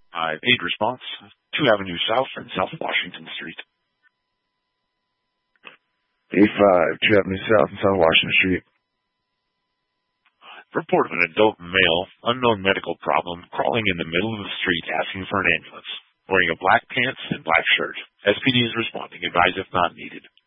5-8 response, 2 Avenue South and South Washington Street. 8-5, 2 Avenue South and South Washington Street. Report of an adult male, unknown medical problem, crawling in the middle of the street asking for an ambulance, wearing a black pants and black shirt. SPD is responding. Advise if not needed.